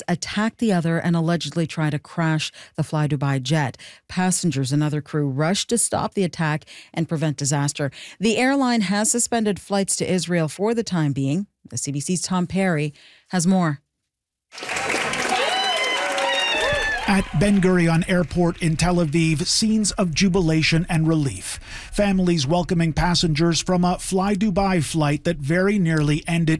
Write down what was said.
attacked the other and allegedly tried to crash the Fly Dubai jet. Passengers and other crew rushed to stop the attack and prevent disaster. The airline has suspended flights to Israel for the time being. The CBC's Tom Perry has more. At Ben Gurion Airport in Tel Aviv, scenes of jubilation and relief. Families welcoming passengers from a Fly Dubai flight that very nearly ended